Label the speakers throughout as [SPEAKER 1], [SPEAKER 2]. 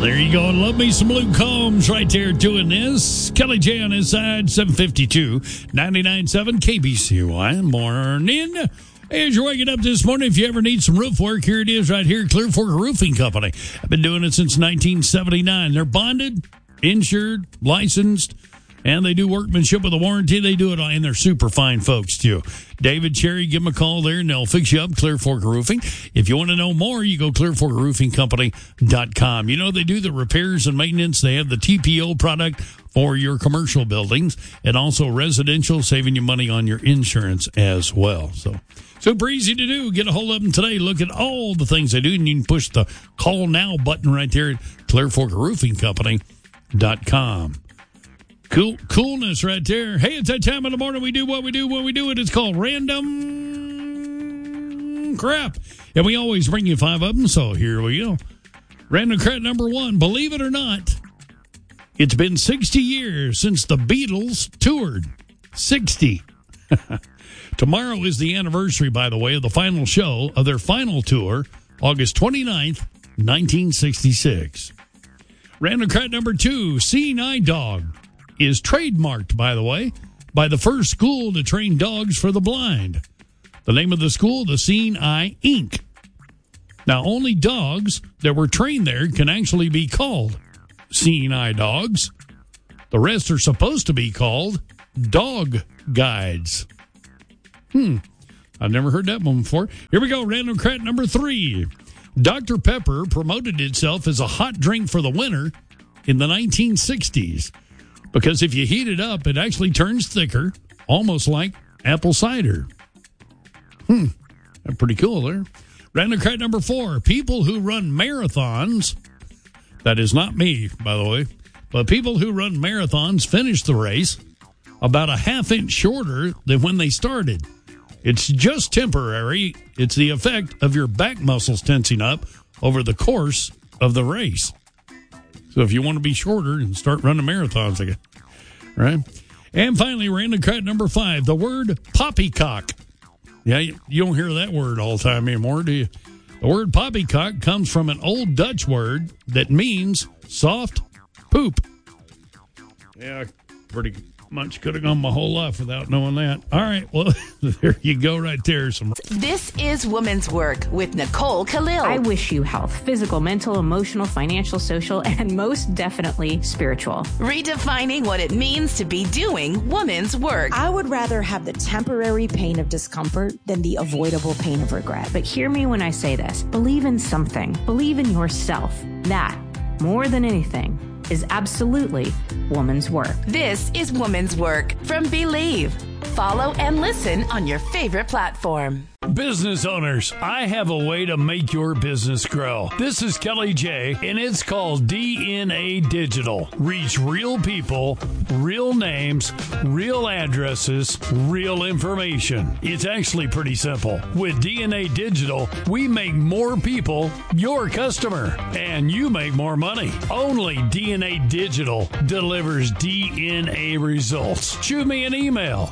[SPEAKER 1] There you go. Love me some Luke Combs right there doing this. Kelly J on his side, 752 99.7 KBCY. Morning. As you're waking up this morning, if you ever need some roof work, here it is right here, Clear Fork Roofing Company. I've been doing it since 1979. They're bonded, insured, licensed, and they do workmanship with a warranty. They do it, and they're super fine folks, too. David Cherry, give them a call there, and they'll fix you up, Clear Fork Roofing. If you want to know more, you go clearforkroofingcompany.com. You know, they do the repairs and maintenance. They have the TPO product for your commercial buildings and also residential, saving you money on your insurance as well. So super easy to do. Get a hold of them today. Look at all the things they do, and you can push the call now button right there at clearforkroofingcompany.com. Coolness right there. Hey, it's that time of the morning we do what we do when we do it. It's called Random Crap. And we always bring you 5 of them, so here we go. Random Crap number 1. Believe it or not, it's been 60 years since the Beatles toured. 60. Tomorrow is the anniversary, by the way, of the final show of their final tour, August 29th, 1966. Random Crap number 2. Seeing Eye Dog is trademarked, by the way, by the first school to train dogs for the blind. The name of the school, the Seeing Eye Inc. Now, only dogs that were trained there can actually be called Seeing Eye dogs. The rest are supposed to be called dog guides. I've never heard that one before. Here we go, Random Crap number 3. Dr. Pepper promoted itself as a hot drink for the winter in the 1960s. Because if you heat it up, it actually turns thicker, almost like apple cider. That's pretty cool there. Random Crap number 4. People who run marathons, that is not me, by the way, but people who run marathons finish the race about a half-inch shorter than when they started. It's just temporary. It's the effect of your back muscles tensing up over the course of the race. So if you want to be shorter and start running marathons again, right? And finally, Random Crap number 5, the word poppycock. Yeah, you don't hear that word all the time anymore, do you? The word poppycock comes from an old Dutch word that means soft poop. Yeah, pretty much could have gone my whole life without knowing that. All right, well, there you go right there.
[SPEAKER 2] This is Woman's Work with Nicole Khalil.
[SPEAKER 3] I wish you health, physical, mental, emotional, financial, social, and most definitely spiritual.
[SPEAKER 2] Redefining what it means to be doing woman's work.
[SPEAKER 4] I would rather have the temporary pain of discomfort than the avoidable pain of regret.
[SPEAKER 3] But hear me when I say this. Believe in something. Believe in yourself. That, more than anything, is absolutely woman's work.
[SPEAKER 2] This is Woman's Work from Believe. Follow and listen on your favorite platform.
[SPEAKER 1] Business owners, I have a way to make your business grow. This is Kelly J, and it's called DNA Digital. Reach real people, real names, real addresses, real information. It's actually pretty simple. With DNA Digital, we make more people your customer, and you make more money. Only DNA Digital delivers DNA results. Shoot me an email,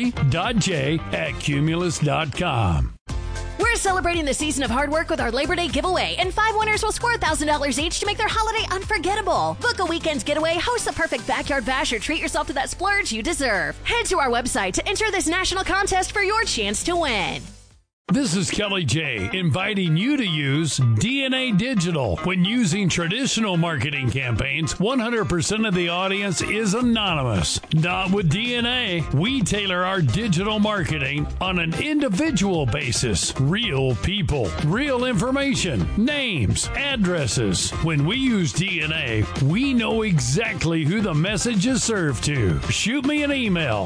[SPEAKER 1] kelly.j@cumulus.com.
[SPEAKER 5] We're celebrating the season of hard work with our Labor Day giveaway, and 5 winners will score $1,000 each to make their holiday unforgettable. Book a weekend's getaway, host a perfect backyard bash, or treat yourself to that splurge you deserve. Head to our website to enter this national contest for your chance to win.
[SPEAKER 1] This is Kelly J, inviting you to use DNA Digital. When using traditional marketing campaigns, 100% of the audience is anonymous. Not with DNA. We tailor our digital marketing on an individual basis. Real people, real information, names, addresses. When we use DNA, we know exactly who the message is served to. Shoot me an email,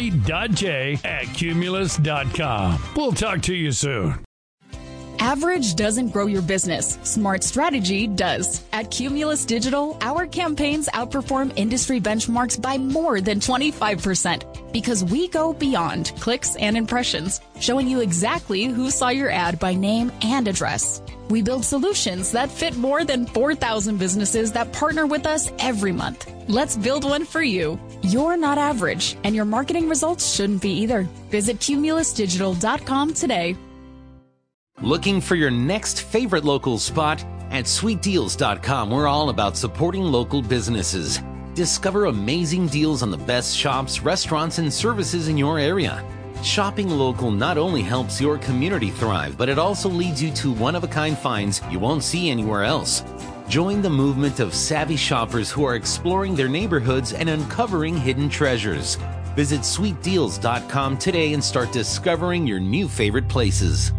[SPEAKER 1] kelly.j@cumulus.com. We'll talk to you soon.
[SPEAKER 6] Average doesn't grow your business. Smart strategy does. At Cumulus Digital, our campaigns outperform industry benchmarks by more than 25% because we go beyond clicks and impressions, showing you exactly who saw your ad by name and address. We build solutions that fit more than 4,000 businesses that partner with us every month. Let's build one for you. You're not average, and your marketing results shouldn't be either. Visit cumulusdigital.com today.
[SPEAKER 7] Looking for your next favorite local spot? At sweetdeals.com, we're all about supporting local businesses. Discover amazing deals on the best shops, restaurants, and services in your area. Shopping local not only helps your community thrive, but it also leads you to one-of-a-kind finds you won't see anywhere else. Join the movement of savvy shoppers who are exploring their neighborhoods and uncovering hidden treasures. Visit sweetdeals.com today and start discovering your new favorite places.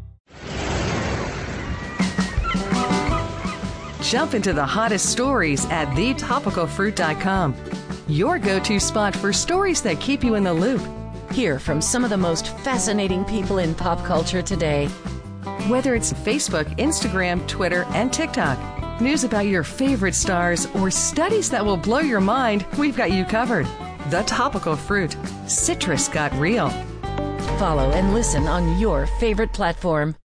[SPEAKER 8] Jump into the hottest stories at thetopicalfruit.com. Your go-to spot for stories that keep you in the loop.
[SPEAKER 9] Hear from some of the most fascinating people in pop culture today.
[SPEAKER 8] Whether it's Facebook, Instagram, Twitter, and TikTok, news about your favorite stars, or studies that will blow your mind, we've got you covered. The Topical Fruit. Citrus got real.
[SPEAKER 9] Follow and listen on your favorite platform.